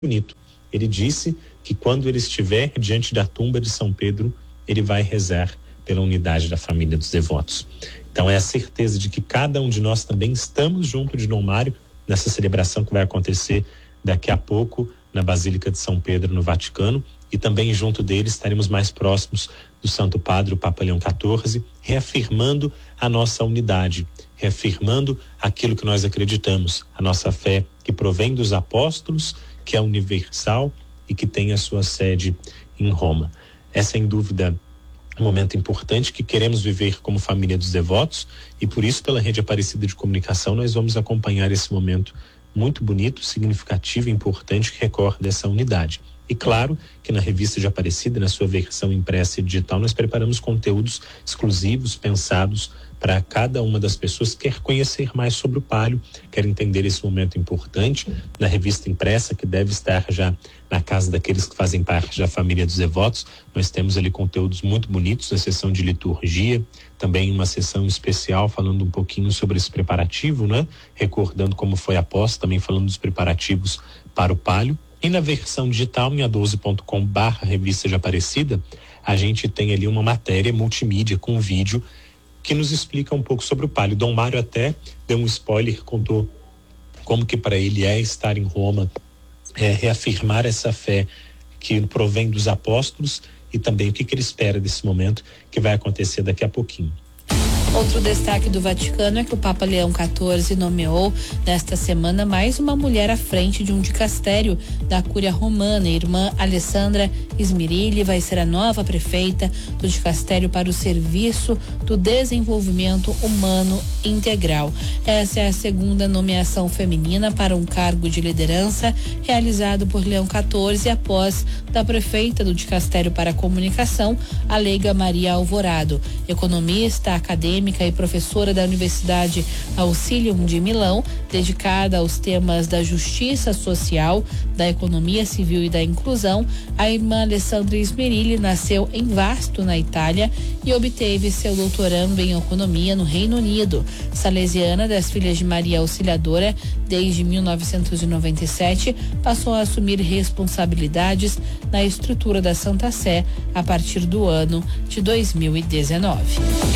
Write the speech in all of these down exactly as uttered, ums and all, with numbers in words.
bonito. Ele disse que quando ele estiver diante da tumba de São Pedro, ele vai rezar pela unidade da família dos devotos. Então é a certeza de que cada um de nós também estamos junto de Dom Mário nessa celebração que vai acontecer daqui a pouco na Basílica de São Pedro, no Vaticano, e também junto dele estaremos mais próximos do Santo Padre, o Papa Leão quatorze, reafirmando a nossa unidade, reafirmando aquilo que nós acreditamos, a nossa fé que provém dos apóstolos, que é universal e que tem a sua sede em Roma. É sem dúvida um momento importante que queremos viver como família dos devotos, e por isso, pela Rede Aparecida de Comunicação, nós vamos acompanhar esse momento muito bonito, significativo e importante que recorda essa unidade. E claro que na revista de Aparecida, na sua versão impressa e digital, nós preparamos conteúdos exclusivos, pensados para cada uma das pessoas que quer conhecer mais sobre o Palio, quer entender esse momento importante. Na revista impressa, que deve estar já na casa daqueles que fazem parte da família dos devotos, nós temos ali conteúdos muito bonitos, na seção de liturgia, também uma sessão especial falando um pouquinho sobre esse preparativo, né? Recordando como foi a posse, também falando dos preparativos para o Palio. E na versão digital, em a doze ponto com barra revista de Aparecida, a gente tem ali uma matéria multimídia com vídeo que nos explica um pouco sobre o Palio. Dom Mário até deu um spoiler, contou como que para ele é estar em Roma, é, reafirmar essa fé que provém dos apóstolos e também o que, que ele espera desse momento que vai acontecer daqui a pouquinho. Outro destaque do Vaticano é que o Papa Leão quatorze nomeou nesta semana mais uma mulher à frente de um dicastério da Cúria Romana. A irmã Alessandra Smirilli vai ser a nova prefeita do dicastério para o Serviço do Desenvolvimento Humano Integral. Essa é a segunda nomeação feminina para um cargo de liderança realizado por Leão quatorze após da prefeita do dicastério para a comunicação, a leiga Maria Alvorado. Economista, acadêmica e professora da Universidade Auxilium de Milão, dedicada aos temas da justiça social, da economia civil e da inclusão, a irmã Alessandra Smirilli nasceu em Vasto, na Itália, e obteve seu doutorando em economia no Reino Unido. Salesiana das Filhas de Maria Auxiliadora, desde mil novecentos e noventa e sete, passou a assumir responsabilidades na estrutura da Santa Sé a partir do ano de dois mil e dezenove.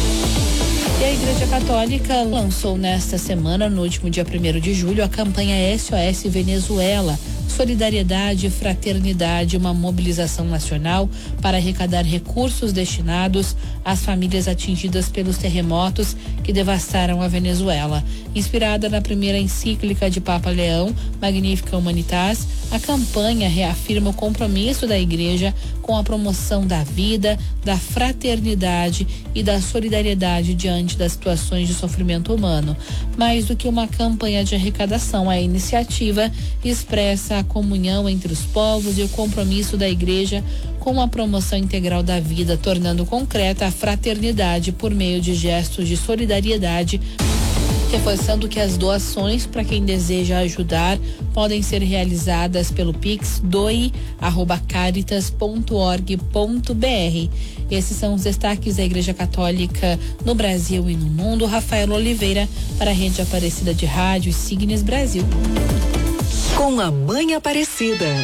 E a Igreja Católica lançou nesta semana, no último dia primeiro de julho, a campanha S O S Venezuela, Solidariedade e Fraternidade, uma mobilização nacional para arrecadar recursos destinados às famílias atingidas pelos terremotos que devastaram a Venezuela. Inspirada na primeira encíclica de Papa Leão, Magnificat Humanitas, a campanha reafirma o compromisso da Igreja com a promoção da vida, da fraternidade e da solidariedade diante das situações de sofrimento humano. Mais do que uma campanha de arrecadação, a iniciativa expressa a comunhão entre os povos e o compromisso da Igreja com a promoção integral da vida, tornando concreta a fraternidade por meio de gestos de solidariedade, reforçando que as doações para quem deseja ajudar podem ser realizadas pelo Pix doe arroba caritas ponto org ponto br. Esses são os destaques da Igreja Católica no Brasil e no mundo. Rafael Oliveira para a Rede Aparecida de Rádio e Signes Brasil. Com a Mãe Aparecida.